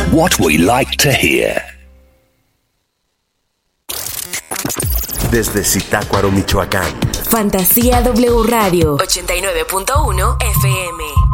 What we like to hear. Desde Zitácuaro, Michoacán. Fantasía W Radio 89.1 FM.